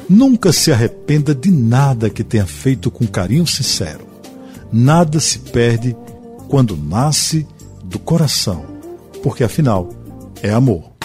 Nunca se arrependa de nada que tenha feito com carinho sincero. Nada se perde quando nasce do coração, porque afinal é amor.